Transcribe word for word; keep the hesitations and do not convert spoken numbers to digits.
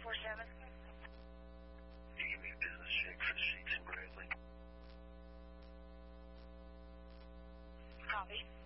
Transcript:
four seven. You give me a business check for the sheets in Bradley. Copy.